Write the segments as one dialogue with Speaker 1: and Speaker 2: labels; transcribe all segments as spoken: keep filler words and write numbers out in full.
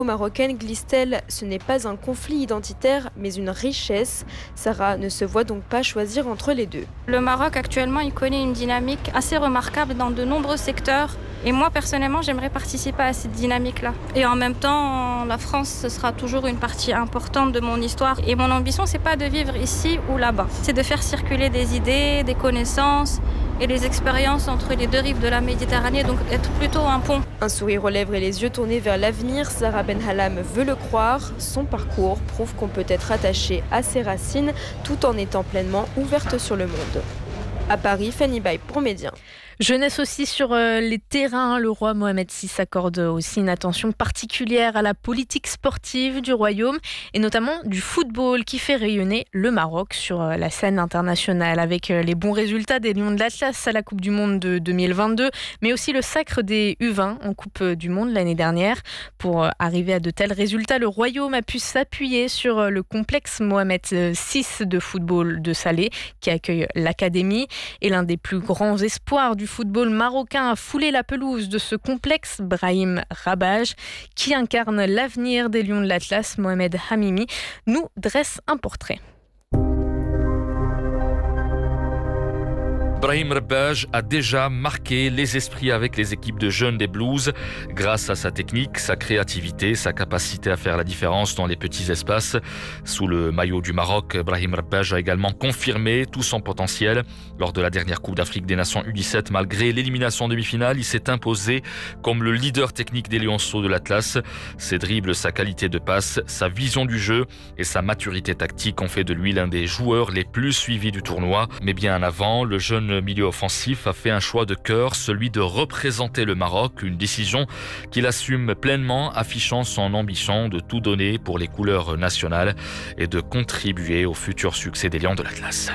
Speaker 1: Marocaine glisse-t-elle, ce n'est pas un conflit identitaire, mais une richesse. Sarah ne se voit donc pas choisir entre les deux.
Speaker 2: Le Maroc actuellement, il connaît une dynamique assez remarquable dans de nombreux secteurs. Et moi, personnellement, j'aimerais participer à cette dynamique-là. Et en même temps, la France, ce sera toujours une partie importante de mon histoire. Et mon ambition, c'est pas de vivre ici ou là-bas. C'est de faire circuler des idées, des connaissances et des expériences entre les deux rives de la Méditerranée, donc être plutôt un pont.
Speaker 1: Un sourire aux lèvres et les yeux tournés vers l'avenir, Sarah Benhallam veut le croire. Son parcours prouve qu'on peut être attaché à ses racines tout en étant pleinement ouverte sur le monde. À Paris, Fanny Baye pour Média.
Speaker 3: Jeunesse aussi sur les terrains. Le roi Mohamed six accorde aussi une attention particulière à la politique sportive du royaume et notamment du football qui fait rayonner le Maroc sur la scène internationale avec les bons résultats des Lions de l'Atlas à la Coupe du Monde de deux mille vingt-deux, mais aussi le sacre des U vingt en Coupe du Monde l'année dernière. Pour arriver à de tels résultats, le royaume a pu s'appuyer sur le complexe Mohamed six de football de Salé qui accueille l'académie et l'un des plus grands espoirs du football marocain a foulé la pelouse de ce complexe, Brahim Rabaj, qui incarne l'avenir des Lions de l'Atlas. Mohamed Hamimi nous dresse un portrait.
Speaker 4: Brahim Rabaj a déjà marqué les esprits avec les équipes de jeunes des Blues grâce à sa technique, sa créativité, sa capacité à faire la différence dans les petits espaces. Sous le maillot du Maroc, Brahim Rabaj a également confirmé tout son potentiel. Lors de la dernière Coupe d'Afrique des Nations U dix-sept, malgré l'élimination en demi-finale, il s'est imposé comme le leader technique des Lionceaux de l'Atlas. Ses dribbles, sa qualité de passe, sa vision du jeu et sa maturité tactique ont fait de lui l'un des joueurs les plus suivis du tournoi. Mais bien en avant, le jeune milieu offensif a fait un choix de cœur, celui de représenter le Maroc, une décision qu'il assume pleinement, affichant son ambition de tout donner pour les couleurs nationales et de contribuer au futur succès des Lions de l'Atlas.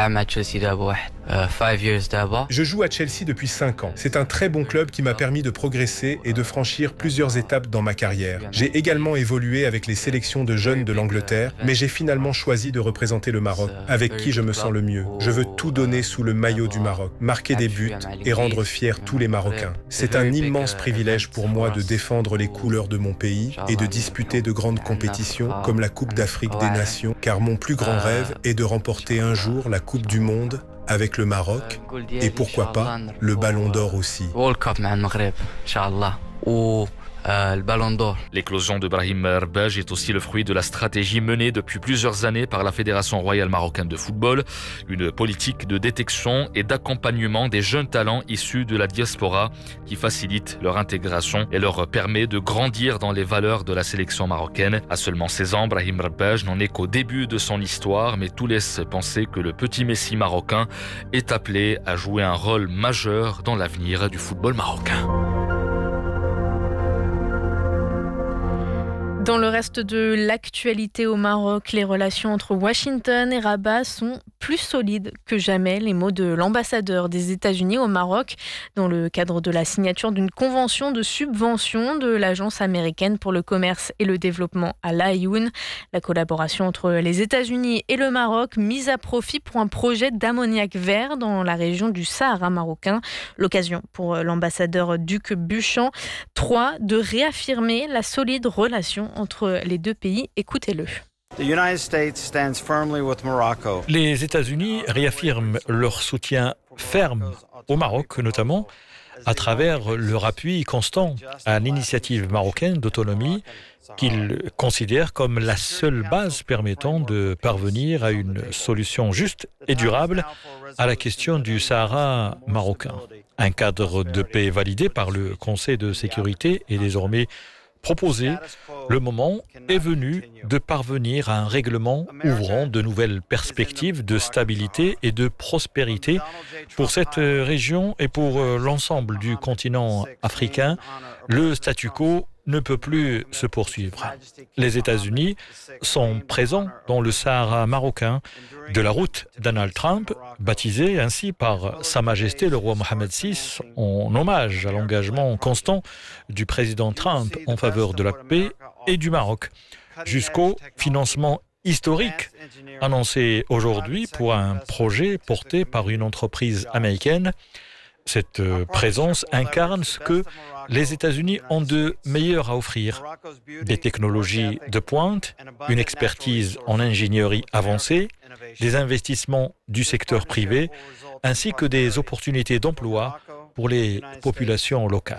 Speaker 5: Je joue à Chelsea depuis cinq ans. C'est un très bon club qui m'a permis de progresser et de franchir plusieurs étapes dans ma carrière. J'ai également évolué avec les sélections de jeunes de l'Angleterre, mais j'ai finalement choisi de représenter le Maroc, avec qui je me sens le mieux. Je veux tout donner sous le maillot du Maroc, marquer des buts et rendre fiers tous les Marocains. C'est un immense privilège pour moi de défendre les couleurs de mon pays et de disputer de grandes compétitions comme la Coupe d'Afrique des Nations, car mon plus grand rêve est de remporter un jour la Coupe du Monde avec le Maroc et pourquoi pas le Ballon d'Or aussi.
Speaker 4: Euh, le Ballon d'Or. L'éclosion de Brahim Rabaj est aussi le fruit de la stratégie menée depuis plusieurs années par la Fédération royale marocaine de football, une politique de détection et d'accompagnement des jeunes talents issus de la diaspora qui facilite leur intégration et leur permet de grandir dans les valeurs de la sélection marocaine. À seulement seize ans, Brahim Rabaj n'en est qu'au début de son histoire, mais tout laisse penser que le petit Messi marocain est appelé à jouer un rôle majeur dans l'avenir du football marocain.
Speaker 3: Dans le reste de l'actualité au Maroc, les relations entre Washington et Rabat sont plus solides que jamais. Les mots de l'ambassadeur des États-Unis au Maroc dans le cadre de la signature d'une convention de subvention de l'Agence américaine pour le commerce et le développement à l'Aïoun. La collaboration entre les États-Unis et le Maroc mise à profit pour un projet d'ammoniac vert dans la région du Sahara marocain. L'occasion pour l'ambassadeur Duc Buchan trois de réaffirmer la solide relation entre les deux pays. Écoutez-le.
Speaker 6: Les États-Unis réaffirment leur soutien ferme au Maroc, notamment à travers leur appui constant à l'initiative marocaine d'autonomie qu'ils considèrent comme la seule base permettant de parvenir à une solution juste et durable à la question du Sahara marocain. Un cadre de paix validé par le Conseil de sécurité est désormais proposé. Le moment est venu de parvenir à un règlement ouvrant de nouvelles perspectives de stabilité et de prospérité pour cette région et pour l'ensemble du continent africain. Le statu quo ne peut plus se poursuivre. Les États-Unis sont présents dans le Sahara marocain de la route Donald Trump, baptisée ainsi par Sa Majesté le roi Mohamed six, en hommage à l'engagement constant du président Trump en faveur de la paix et du Maroc, jusqu'au financement historique annoncé aujourd'hui pour un projet porté par une entreprise américaine Cette présence incarne ce que les États-Unis ont de meilleur à offrir. Des technologies de pointe, une expertise en ingénierie avancée, des investissements du secteur privé, ainsi que des opportunités d'emploi pour les populations locales.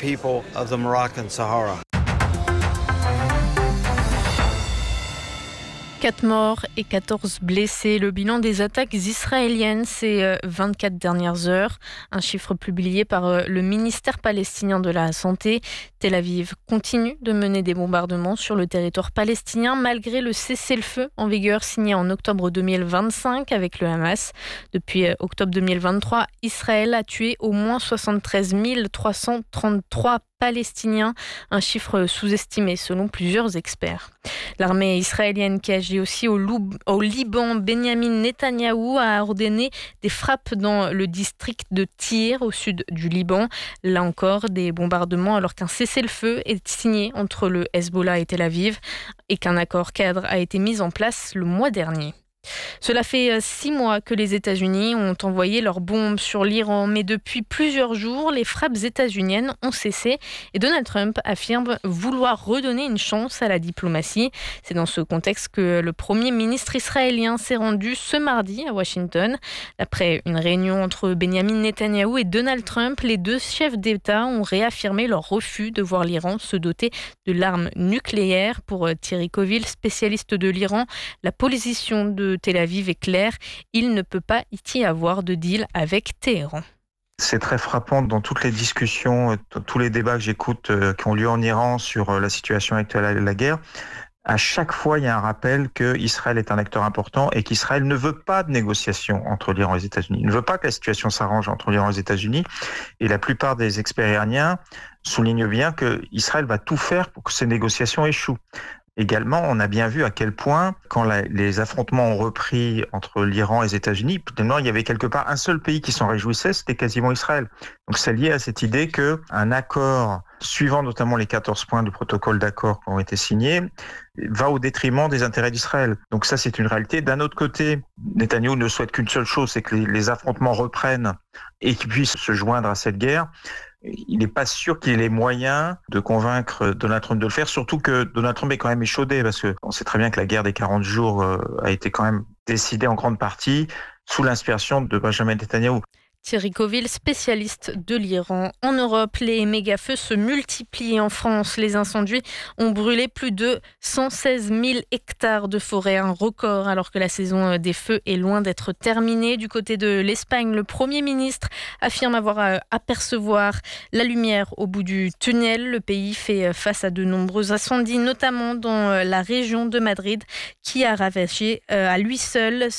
Speaker 3: Quatre morts et quatorze blessés. Le bilan des attaques israéliennes ces vingt-quatre dernières heures. Un chiffre publié par le ministère palestinien de la Santé. Tel Aviv continue de mener des bombardements sur le territoire palestinien malgré le cessez-le-feu en vigueur signé en octobre deux mille vingt-cinq avec le Hamas. Depuis octobre deux mille vingt-trois, Israël a tué au moins soixante-treize mille trois cent trente-trois Palestiniens, un chiffre sous-estimé selon plusieurs experts. L'armée israélienne qui agit aussi au, Lou- au Liban, Benyamin Netanyahou a ordonné des frappes dans le district de Tyr au sud du Liban. Là encore, des bombardements alors qu'un cessez-le-feu est signé entre le Hezbollah et Tel Aviv et qu'un accord cadre a été mis en place le mois dernier. Cela fait six mois que les États-Unis ont envoyé leurs bombes sur l'Iran, mais depuis plusieurs jours, les frappes états-uniennes ont cessé et Donald Trump affirme vouloir redonner une chance à la diplomatie. C'est dans ce contexte que le Premier ministre israélien s'est rendu ce mardi à Washington. Après une réunion entre Benyamin Netanyahou et Donald Trump, les deux chefs d'État ont réaffirmé leur refus de voir l'Iran se doter de l'arme nucléaire. Pour Thierry Coville, spécialiste de l'Iran, la position de Tel Aviv est claire, il ne peut pas y avoir de deal avec Téhéran.
Speaker 7: C'est très frappant dans toutes les discussions, tous les débats que j'écoute qui ont lieu en Iran sur la situation actuelle de la guerre. À chaque fois, il y a un rappel qu'Israël est un acteur important et qu'Israël ne veut pas de négociation entre l'Iran et les États-Unis. Il ne veut pas que la situation s'arrange entre l'Iran et les États-Unis. Et la plupart des experts iraniens soulignent bien qu'Israël va tout faire pour que ces négociations échouent. Également, on a bien vu à quel point, quand la, les affrontements ont repris entre l'Iran et les États-Unis, il y avait quelque part un seul pays qui s'en réjouissait, c'était quasiment Israël. Donc c'est lié à cette idée qu'un accord, suivant notamment les quatorze points du protocole d'accord qui ont été signés, va au détriment des intérêts d'Israël. Donc ça, c'est une réalité. D'un autre côté, Netanyahou ne souhaite qu'une seule chose, c'est que les, les affrontements reprennent et qu'ils puissent se joindre à cette guerre. Il n'est pas sûr qu'il ait les moyens de convaincre Donald Trump de le faire, surtout que Donald Trump est quand même échaudé, parce qu'on sait très bien que la guerre des quarante jours a été quand même décidée en grande partie sous l'inspiration de Benjamin Netanyahou.
Speaker 3: Thierry Coville, spécialiste de l'Iran. En Europe, les méga-feux se multiplient. En France, les incendies ont brûlé plus de cent seize mille hectares de forêt, un record, alors que la saison des feux est loin d'être terminée. Du côté de l'Espagne, le Premier ministre affirme avoir à apercevoir la lumière au bout du tunnel. Le pays fait face à de nombreux incendies, notamment dans la région de Madrid, qui a ravagé à lui seul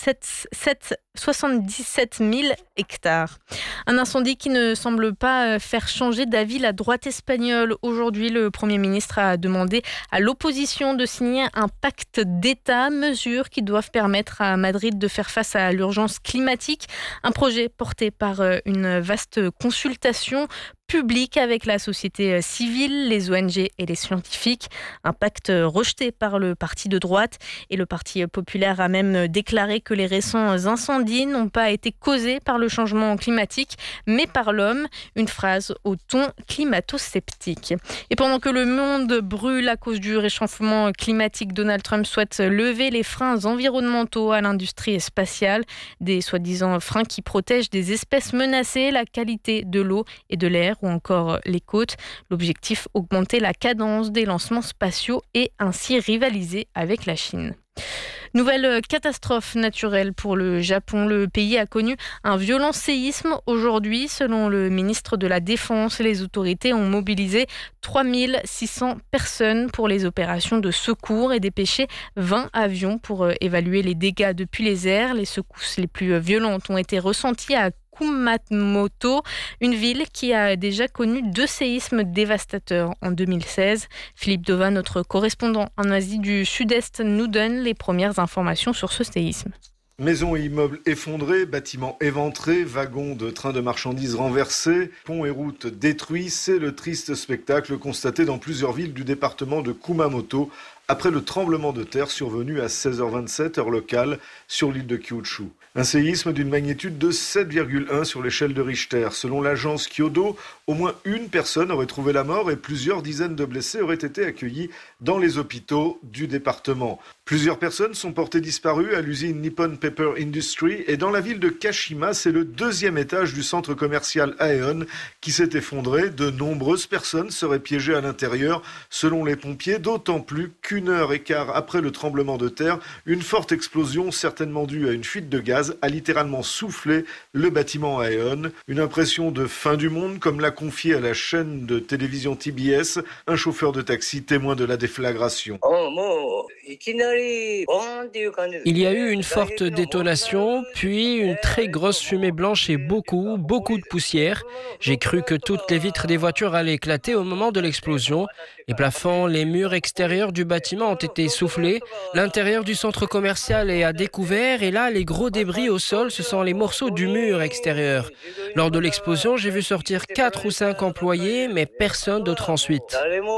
Speaker 3: soixante-dix-sept mille hectares. Un incendie qui ne semble pas faire changer d'avis la droite espagnole. Aujourd'hui, le Premier ministre a demandé à l'opposition de signer un pacte d'État, mesures qui doivent permettre à Madrid de faire face à l'urgence climatique. Un projet porté par une vaste consultation public avec la société civile, les O N G et les scientifiques. Un pacte rejeté par le parti de droite et le Parti populaire a même déclaré que les récents incendies n'ont pas été causés par le changement climatique, mais par l'homme. Une phrase au ton climato-sceptique. Et pendant que le monde brûle à cause du réchauffement climatique, Donald Trump souhaite lever les freins environnementaux à l'industrie spatiale. Des soi-disant freins qui protègent des espèces menacées, la qualité de l'eau et de l'air, ou encore les côtes. L'objectif, augmenter la cadence des lancements spatiaux et ainsi rivaliser avec la Chine. Nouvelle catastrophe naturelle pour le Japon. Le pays a connu un violent séisme aujourd'hui. Selon le ministre de la Défense, les autorités ont mobilisé trois mille six cents personnes pour les opérations de secours et dépêché vingt avions pour évaluer les dégâts depuis les airs. Les secousses les plus violentes ont été ressenties à Kumamoto, une ville qui a déjà connu deux séismes dévastateurs en deux mille seize. Philippe Dova, notre correspondant en Asie du Sud-Est, nous donne les premières informations sur ce séisme.
Speaker 8: Maisons et immeubles effondrés, bâtiments éventrés, wagons de trains de marchandises renversés, ponts et routes détruits, c'est le triste spectacle constaté dans plusieurs villes du département de Kumamoto après le tremblement de terre survenu à seize heures vingt-sept heure locale sur l'île de Kyushu. Un séisme d'une magnitude de sept virgule un sur l'échelle de Richter. Selon l'agence Kyodo, au moins une personne aurait trouvé la mort et plusieurs dizaines de blessés auraient été accueillis dans les hôpitaux du département. Plusieurs personnes sont portées disparues à l'usine Nippon Paper Industry et dans la ville de Kashima, c'est le deuxième étage du centre commercial Aeon qui s'est effondré. De nombreuses personnes seraient piégées à l'intérieur, selon les pompiers, d'autant plus qu'une heure et quart après le tremblement de terre, une forte explosion, certainement due à une fuite de gaz, a littéralement soufflé le bâtiment Aeon. Une impression de fin du monde, comme l'a confié à la chaîne de télévision T B S un chauffeur de taxi témoin de la déflagration.
Speaker 9: Il y a eu une forte détonation, puis une très grosse fumée blanche et beaucoup, beaucoup de poussière. J'ai cru que toutes les vitres des voitures allaient éclater au moment de l'explosion. Les plafonds, les murs extérieurs du bâtiment ont été soufflés. L'intérieur du centre commercial est à découvert et là, les gros débris au sol, ce sont les morceaux du mur extérieur. Lors de l'explosion, j'ai vu sortir quatre ou cinq employés, mais personne d'autre ensuite.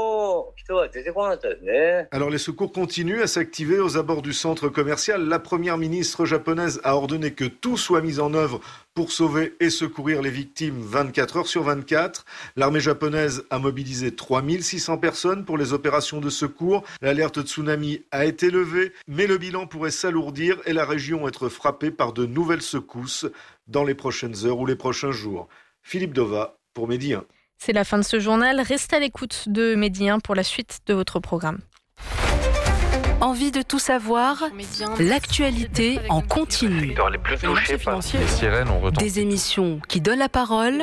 Speaker 8: Alors les secours continuent à s'activer aux abords du centre commercial. La première ministre japonaise a ordonné que tout soit mis en œuvre pour sauver et secourir les victimes vingt-quatre heures sur vingt-quatre. L'armée japonaise a mobilisé trois mille six cents personnes pour les opérations de secours. L'alerte tsunami a été levée, mais le bilan pourrait s'alourdir et la région être frappée par de nouvelles secousses dans les prochaines heures ou les prochains jours. Philippe Dova pour Midi un.
Speaker 3: C'est la fin de ce journal. Restez à l'écoute de Midi un pour la suite de votre programme.
Speaker 10: Envie de tout savoir? L'actualité en continu.
Speaker 4: Les plus touchés par les sirènes ont retenti.
Speaker 10: Des émissions qui donnent la parole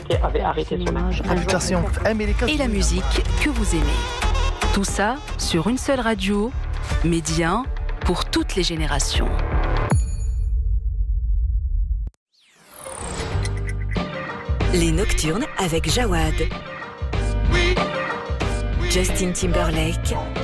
Speaker 10: et la musique que vous aimez. Tout ça sur une seule radio, Midi un, pour toutes les générations.
Speaker 11: Les Nocturnes avec Jawad. Justin Timberlake,